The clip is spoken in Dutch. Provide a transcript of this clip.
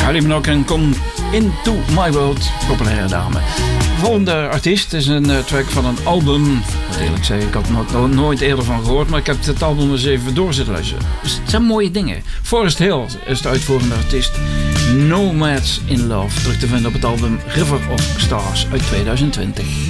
Kylie Minogue en Come Into My World, populaire dame. De volgende artiest is een track van een album. Moet eerlijk zeggen, ik had er nooit eerder van gehoord, maar ik heb het album eens even door zitten luisteren. Dus het zijn mooie dingen. Forest Hill is de uitvoerende artiest. Nomads in Love, terug te vinden op het album River of Stars uit 2020.